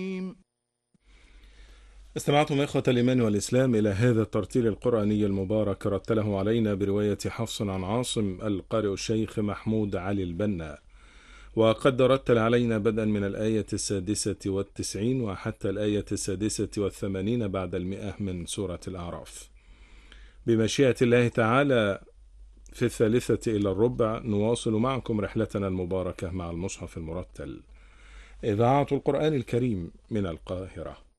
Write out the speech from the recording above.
استمعتم إخوة الإيمان والإسلام إلى هذا الترتيل القرآني المبارك، رتله علينا برواية حفص عن عاصم القارئ الشيخ محمود علي البنا، وقد رتل علينا بدءا من الآية 96 وحتى الآية 86 بعد 100 من سورة الأعراف. بمشيئة الله تعالى في 1:03 نواصل معكم رحلتنا المباركة مع المصحف المرتل، إذاعة القرآن الكريم من القاهرة.